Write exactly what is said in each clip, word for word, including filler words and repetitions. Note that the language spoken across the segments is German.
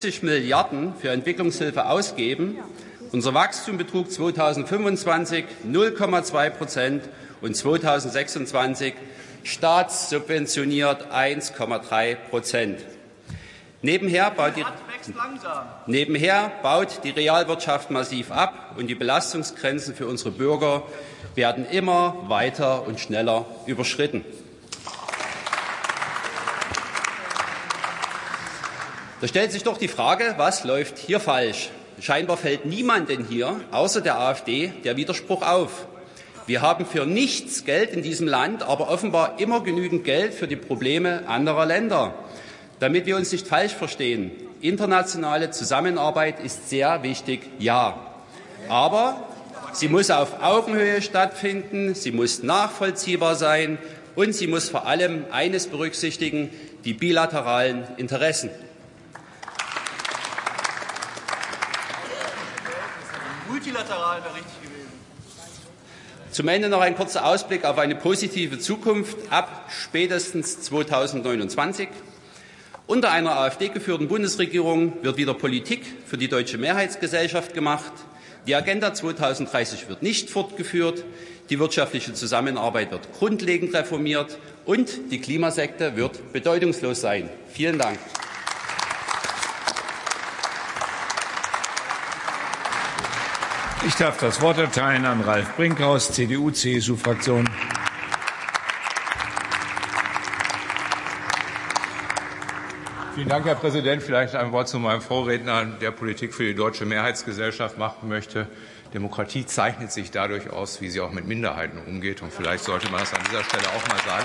fünfzig Milliarden für Entwicklungshilfe ausgeben. Unser Wachstum betrug zweitausendfünfundzwanzig null Komma zwei Prozent und zweitausendsechsundzwanzig staatssubventioniert eins Komma drei Prozent. Nebenher baut, die, nebenher baut die Realwirtschaft massiv ab und die Belastungsgrenzen für unsere Bürger werden immer weiter und schneller überschritten. Da stellt sich doch die Frage, was läuft hier falsch? Scheinbar fällt niemandem hier, außer der AfD, der Widerspruch auf. Wir haben für nichts Geld in diesem Land, aber offenbar immer genügend Geld für die Probleme anderer Länder. Damit wir uns nicht falsch verstehen, internationale Zusammenarbeit ist sehr wichtig, ja. Aber sie muss auf Augenhöhe stattfinden, sie muss nachvollziehbar sein und sie muss vor allem eines berücksichtigen, die bilateralen Interessen. Multilateral wäre richtig gewesen. Zum Ende noch ein kurzer Ausblick auf eine positive Zukunft ab spätestens zweitausendneunundzwanzig. Unter einer AfD-geführten Bundesregierung wird wieder Politik für die deutsche Mehrheitsgesellschaft gemacht. Die Agenda zweitausenddreißig wird nicht fortgeführt. Die wirtschaftliche Zusammenarbeit wird grundlegend reformiert und die Klimasekte wird bedeutungslos sein. Vielen Dank. Ich darf das Wort erteilen an Ralf Brinkhaus, C D U C S U-Fraktion. Vielen Dank, Herr Präsident. Vielleicht ein Wort zu meinem Vorredner, der Politik für die deutsche Mehrheitsgesellschaft machen möchte. Demokratie zeichnet sich dadurch aus, wie sie auch mit Minderheiten umgeht. Und vielleicht sollte man das an dieser Stelle auch mal sagen.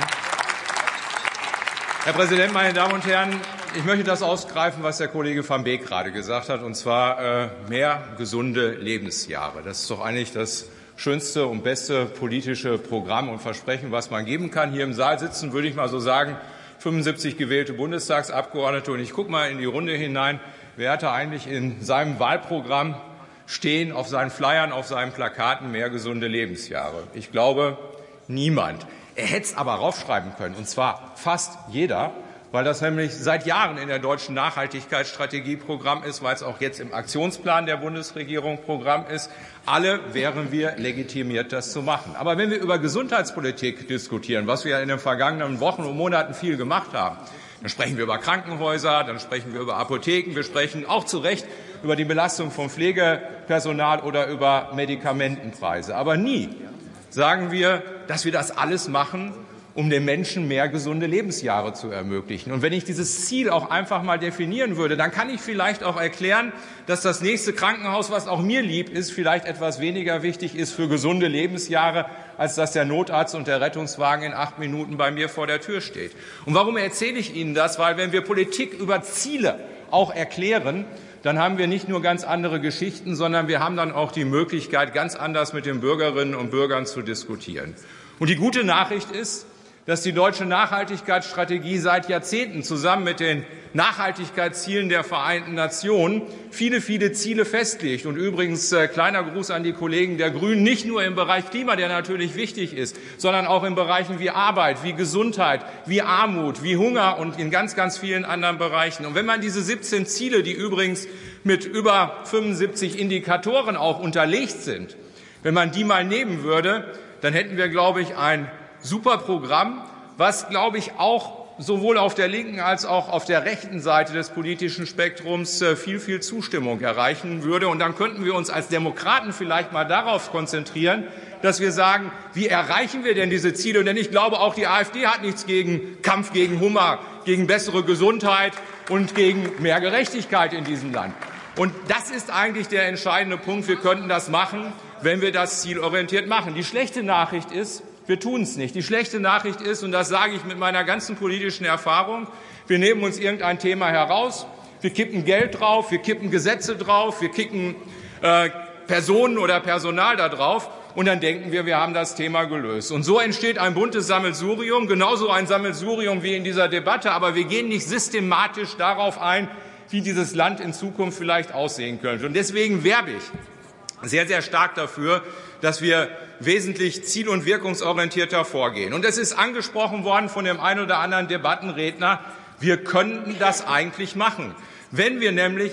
Herr Präsident, meine Damen und Herren! Ich möchte das aufgreifen, was der Kollege van Beek gerade gesagt hat, und zwar äh, mehr gesunde Lebensjahre. Das ist doch eigentlich das schönste und beste politische Programm und Versprechen, was man geben kann. Hier im Saal sitzen, würde ich mal so sagen, fünfundsiebzig gewählte Bundestagsabgeordnete. Und ich gucke mal in die Runde hinein. Wer hatte eigentlich in seinem Wahlprogramm stehen, auf seinen Flyern, auf seinen Plakaten mehr gesunde Lebensjahre? Ich glaube, niemand. Er hätte es aber raufschreiben können, und zwar fast jeder, weil das nämlich seit Jahren in der deutschen Nachhaltigkeitsstrategieprogramm ist, weil es auch jetzt im Aktionsplan der Bundesregierung Programm ist. Alle wären wir legitimiert, das zu machen. Aber wenn wir über Gesundheitspolitik diskutieren, was wir in den vergangenen Wochen und Monaten viel gemacht haben, dann sprechen wir über Krankenhäuser, dann sprechen wir über Apotheken, wir sprechen auch zu Recht über die Belastung von Pflegepersonal oder über Medikamentenpreise. Aber nie sagen wir, dass wir das alles machen, um den Menschen mehr gesunde Lebensjahre zu ermöglichen. Und wenn ich dieses Ziel auch einfach mal definieren würde, dann kann ich vielleicht auch erklären, dass das nächste Krankenhaus, was auch mir lieb ist, vielleicht etwas weniger wichtig ist für gesunde Lebensjahre, als dass der Notarzt und der Rettungswagen in acht Minuten bei mir vor der Tür steht. Und warum erzähle ich Ihnen das? Weil wenn wir Politik über Ziele auch erklären, dann haben wir nicht nur ganz andere Geschichten, sondern wir haben dann auch die Möglichkeit, ganz anders mit den Bürgerinnen und Bürgern zu diskutieren. Und die gute Nachricht ist, dass die deutsche Nachhaltigkeitsstrategie seit Jahrzehnten zusammen mit den Nachhaltigkeitszielen der Vereinten Nationen viele, viele Ziele festlegt. Und übrigens äh, kleiner Gruß an die Kollegen der Grünen, nicht nur im Bereich Klima, der natürlich wichtig ist, sondern auch in Bereichen wie Arbeit, wie Gesundheit, wie Armut, wie Hunger und in ganz, ganz vielen anderen Bereichen. Und wenn man diese siebzehn Ziele, die übrigens mit über fünfundsiebzig Indikatoren auch unterlegt sind, wenn man die mal nehmen würde, dann hätten wir, glaube ich, ein super Programm, was, glaube ich, auch sowohl auf der linken als auch auf der rechten Seite des politischen Spektrums viel, viel Zustimmung erreichen würde. Und dann könnten wir uns als Demokraten vielleicht mal darauf konzentrieren, dass wir sagen, wie erreichen wir denn diese Ziele? Denn ich glaube, auch die AfD hat nichts gegen Kampf gegen Hunger, gegen bessere Gesundheit und gegen mehr Gerechtigkeit in diesem Land. Und das ist eigentlich der entscheidende Punkt. Wir könnten das machen, wenn wir das zielorientiert machen. Die schlechte Nachricht ist, wir tun es nicht. Die schlechte Nachricht ist, und das sage ich mit meiner ganzen politischen Erfahrung, wir nehmen uns irgendein Thema heraus, wir kippen Geld drauf, wir kippen Gesetze drauf, wir kippen äh, Personen oder Personal da drauf und dann denken wir, wir haben das Thema gelöst. Und so entsteht ein buntes Sammelsurium, genauso ein Sammelsurium wie in dieser Debatte, aber wir gehen nicht systematisch darauf ein, wie dieses Land in Zukunft vielleicht aussehen könnte. Und deswegen werbe ich sehr, sehr stark dafür, dass wir wesentlich ziel- und wirkungsorientierter vorgehen. Und es ist angesprochen worden von dem einen oder anderen Debattenredner, wir könnten das eigentlich machen, wenn wir nämlich